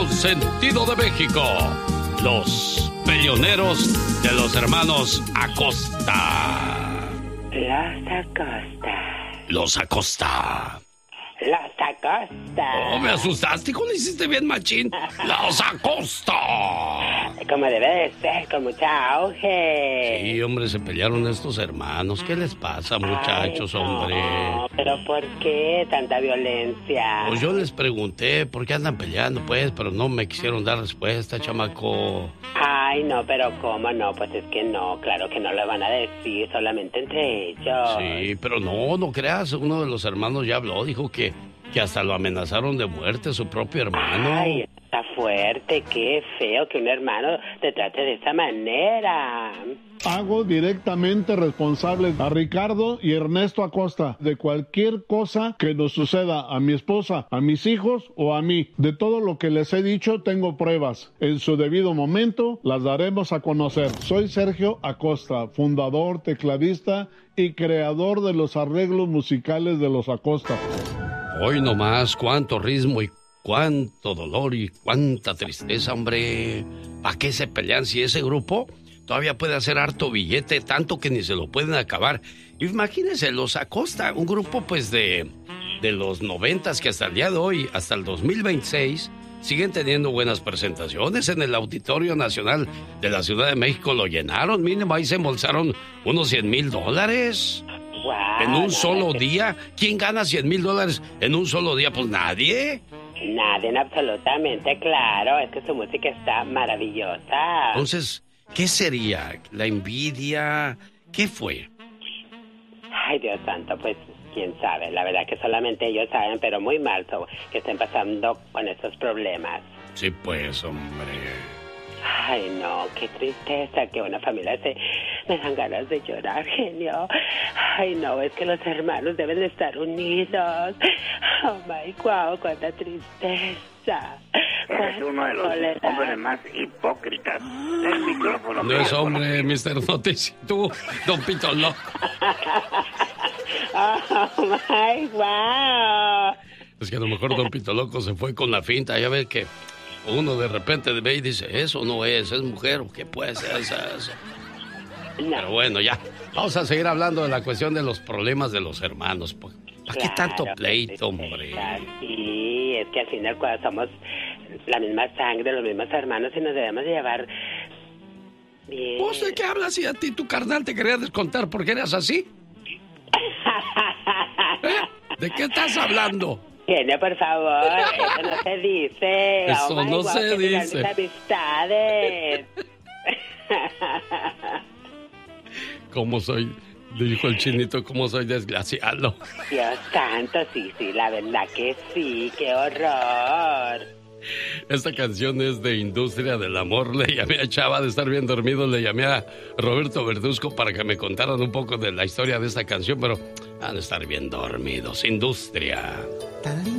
consentido de México. Los peleoneros de los hermanos Acosta. Los Acosta. Los Acosta. Los Acosta. Oh, me asustaste, ¿cómo lo hiciste bien, machín? Los Acosta. Como debe de ser, con mucha auge. Sí, hombre, se pelearon estos hermanos. ¿Qué les pasa, muchachos, hombre? No, pero ¿por qué tanta violencia? Pues yo les pregunté por qué andan peleando, pues, pero no me quisieron dar respuesta, chamaco. Ay, no, pero ¿cómo no? Pues es que no, claro que no lo van a decir, solamente entre ellos. Sí, pero no creas, uno de los hermanos ya habló, dijo que hasta lo amenazaron de muerte, su propio hermano. Ay, está fuerte, qué feo que un hermano te trate de esa manera. Hago directamente responsables a Ricardo y Ernesto Acosta de cualquier cosa que nos suceda a mi esposa, a mis hijos o a mí. De todo lo que les he dicho tengo pruebas. En su debido momento las daremos a conocer. Soy Sergio Acosta, fundador, tecladista y creador de los arreglos musicales de los Acosta. Hoy nomás, cuánto ritmo y cuánto dolor y cuánta tristeza, hombre. ¿Para qué se pelean si ese grupo todavía puede hacer harto billete, tanto que ni se lo pueden acabar? Imagínense, los Acosta, un grupo pues de los 90s que hasta el día de hoy, hasta el 2026, siguen teniendo buenas presentaciones. En el Auditorio Nacional de la Ciudad de México lo llenaron, mínimo ahí se embolsaron unos $100,000. Wow, En un solo día. ¿Quién gana $100,000 en un solo día? Pues nadie. Nadie, absolutamente, claro. Es que su música está maravillosa. Entonces, ¿qué sería? ¿La envidia? ¿Qué fue? Ay, Dios santo, pues quién sabe. La verdad que solamente ellos saben, pero muy mal que estén pasando con estos problemas. Sí, pues, hombre. Ay, no, qué tristeza que una familia me dan ganas de llorar, genio. Ay, no, es que los hermanos deben de estar unidos. Oh, my God, cuánta tristeza. Es uno de los hombres más hipócritas del micrófono. No es hombre, Mr. Noticia, tú, Don Pito Loco. Oh, my God. Es que a lo mejor Don Pito Loco se fue con la finta. Ya ves que uno de repente ve y dice, eso no es mujer, ¿o qué puede ser eso? No. Pero bueno, ya, vamos a seguir hablando de la cuestión de los problemas de los hermanos. ¿Para qué tanto pleito, hombre? Sí, es que al final cuando somos la misma sangre, los mismos hermanos y nos debemos llevar bien. ¿Vos de qué hablas? Y a ti tu carnal te quería descontar porque eras así. ¿De qué estás hablando? Genio, por favor, eso no se dice. Eso no se dice. Amistades. ¿Cómo soy? Dijo el chinito, ¿cómo soy desgraciado? Dios santo, sí, la verdad que sí, qué horror. Esta canción es de Industria del Amor. Le llamé a Chava de estar bien dormido, le llamé a Roberto Verduzco para que me contaran un poco de la historia de esta canción, pero han de estar bien dormidos. Industria.